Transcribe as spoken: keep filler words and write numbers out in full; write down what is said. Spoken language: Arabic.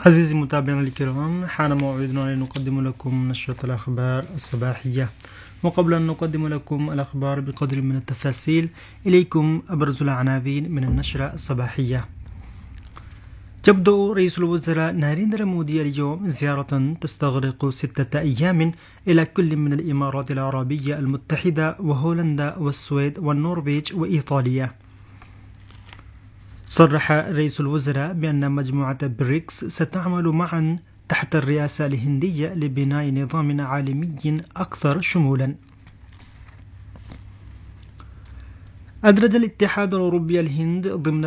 عزيزي المتابعين الكرام، حان موعدنا لنقدم لكم نشرة الأخبار الصباحية. وقبل أن نقدم لكم الأخبار بقدر من التفاصيل، إليكم أبرز العناوين من النشرة الصباحية. يبدأ رئيس الوزراء ناريندرا مودي اليوم زيارة تستغرق ستة أيام إلى كل من الإمارات العربية المتحدة وهولندا والسويد والنرويج وإيطاليا. صرح رئيس الوزراء بأن مجموعة بريكس ستعمل معا تحت الرئاسة الهندية لبناء نظام عالمي أكثر شمولا. أدرج الاتحاد الأوروبي الهند ضمن